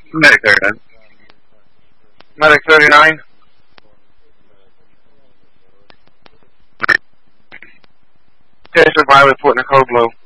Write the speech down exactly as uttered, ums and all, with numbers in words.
Medic thirty-nine. Medic thirty-nine. Case of violent Fort Nicole Blow.